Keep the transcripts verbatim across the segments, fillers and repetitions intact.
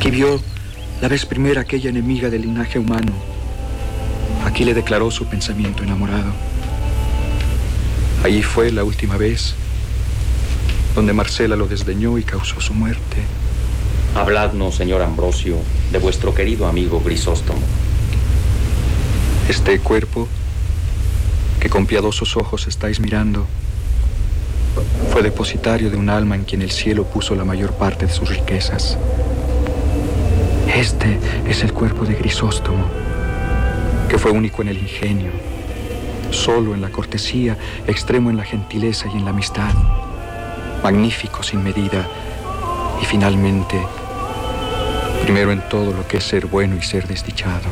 Aquí vio la vez primera aquella enemiga del linaje humano. Aquí le declaró su pensamiento enamorado. Allí fue la última vez donde Marcela lo desdeñó y causó su muerte. Habladnos, señor Ambrosio, de vuestro querido amigo Grisóstomo. Este cuerpo que con piadosos ojos estáis mirando fue depositario de un alma en quien el cielo puso la mayor parte de sus riquezas. Este es el cuerpo de Grisóstomo, que fue único en el ingenio, solo en la cortesía, extremo en la gentileza y en la amistad, magnífico sin medida y finalmente primero en todo lo que es ser bueno y ser desdichado.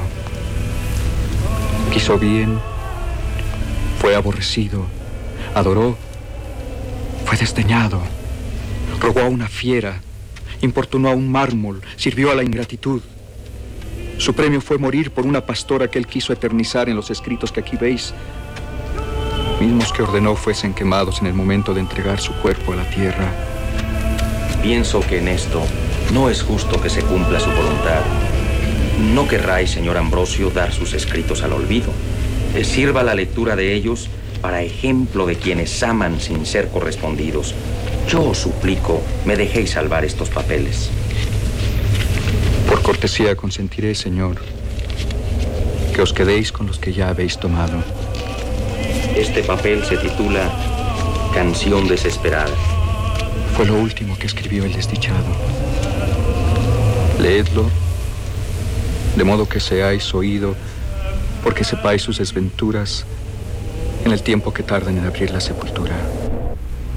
Quiso bien, fue aborrecido, adoró, fue desdeñado, rogó a una fiera, importunó a un mármol, sirvió a la ingratitud. Su premio fue morir por una pastora que él quiso eternizar en los escritos que aquí veis, mismos que ordenó fuesen quemados en el momento de entregar su cuerpo a la tierra. Pienso que en esto no es justo que se cumpla su voluntad. No querráis, señor Ambrosio, dar sus escritos al olvido. Eh, sirva la lectura de ellos para ejemplo de quienes aman sin ser correspondidos. Yo os suplico, me dejéis salvar estos papeles. Por cortesía consentiré, señor, que os quedéis con los que ya habéis tomado. Este papel se titula Canción Desesperada. Fue lo último que escribió el desdichado. Leedlo, de modo que seáis oído, porque sepáis sus desventuras en el tiempo que tardan en abrir la sepultura.